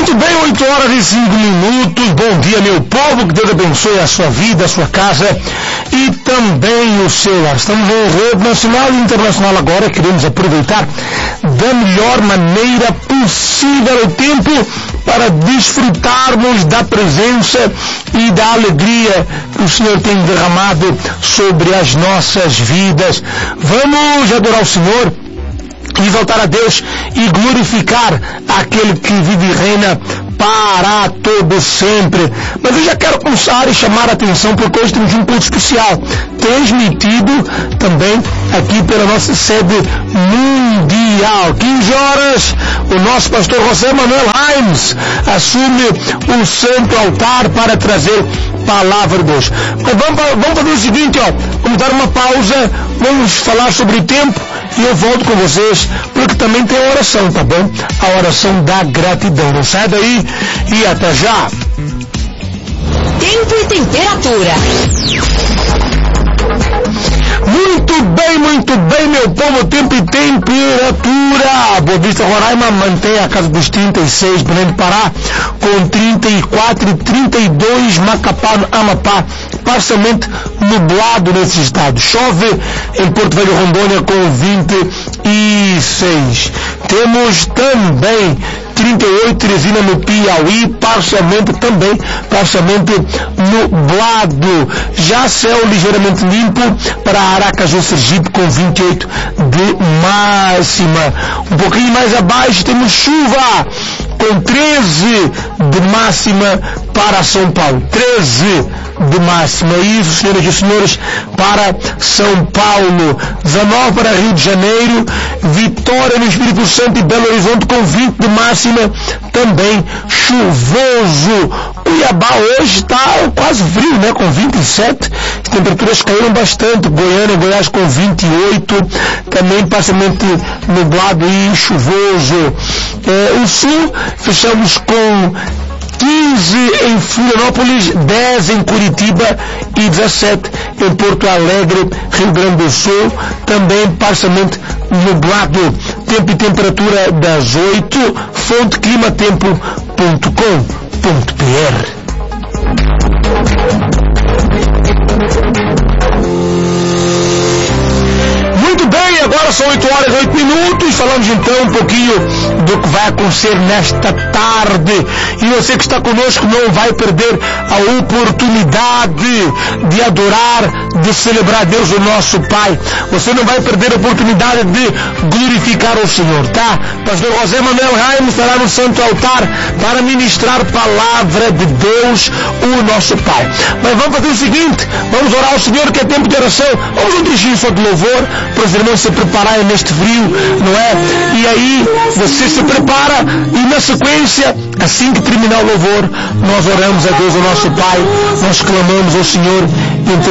Muito bem, 8h05. Bom dia, meu povo, que Deus abençoe a sua vida, a sua casa e também o seu lar. Estamos em rede nacional e internacional agora, queremos aproveitar da melhor maneira possível o tempo para desfrutarmos da presença e da alegria que o Senhor tem derramado sobre as nossas vidas. Vamos adorar o Senhor e voltar a Deus e glorificar aquele que vive e reina para todo sempre. Mas eu já quero começar e chamar a atenção, porque hoje temos um culto especial, transmitido também aqui pela nossa sede mundial. 15 horas, o nosso pastor José Manuel Raimes assume o santo altar para trazer palavra de Deus. Mas vamos fazer o seguinte, vamos dar uma pausa, vamos falar sobre o tempo e eu volto com vocês, porque também tem a oração, tá bom? A oração da gratidão. Não sai daí e até já! Tempo e temperatura. Muito bem, meu povo, tempo e temperatura. Boa Vista, Roraima, mantém a casa dos 36, Belém do Pará, com 34 e 32, Macapá, Amapá, parcialmente nublado nesse estado. Chove em Porto Velho, Rondônia, com 26. Temos também 38, Teresina, no Piauí, parcialmente nublado. Já céu ligeiramente limpo para Aracaju, Sergipe, com 28 de máxima. Um pouquinho mais abaixo temos chuva, com 13 de máxima para São Paulo. 13 de máxima. Isso, senhoras e senhores, para São Paulo. 19 para Rio de Janeiro. Vitória no Espírito Santo e Belo Horizonte, com 20 de máxima. Também chuvoso. Cuiabá hoje está quase frio, né? Com 27. As temperaturas caíram bastante. Goiânia, Goiás com 28. Também parcialmente nublado e chuvoso. O sul, fechamos com 15 em Florianópolis, 10 em Curitiba e 17 em Porto Alegre, Rio Grande do Sul, também parcialmente nublado. Tempo e temperatura das 8, fonte climatempo.com.br. Muito bem, agora são 8h08. Falamos então um pouquinho do que vai acontecer nesta tarde. E você que está conosco não vai perder a oportunidade de adorar, de celebrar Deus, o nosso Pai. Você não vai perder a oportunidade de glorificar o Senhor, tá? Pastor José Manuel Raimes estará no santo altar para ministrar palavra de Deus, o nosso Pai. Mas vamos fazer o seguinte, vamos orar ao Senhor, que é tempo de oração. Vamos um trechinho só de louvor, para os irmãos se prepararem neste frio, não é? E aí você se prepara e na sequência, assim que terminar o louvor, nós oramos a Deus, o nosso Pai, nós clamamos ao Senhor